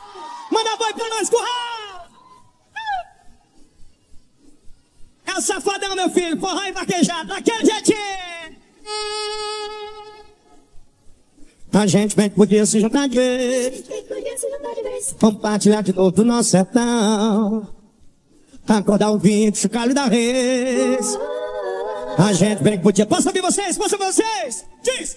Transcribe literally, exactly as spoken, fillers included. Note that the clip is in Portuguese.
Manda boi pra nós, curral! É o safadão, meu filho, forró e vaquejado, daquele jeitinho! A gente bem que podia se juntar de vez, compartilhar de novo do nosso sertão, acordar o vinho, chocalho da reis. A gente bem que podia... Posso ouvir vocês? Posso ouvir vocês? Diz!